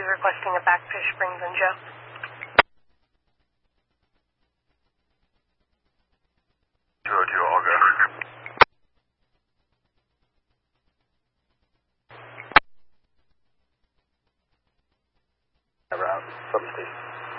requesting a Backfish Springs and Joe. Georgia, all go. Route, substation.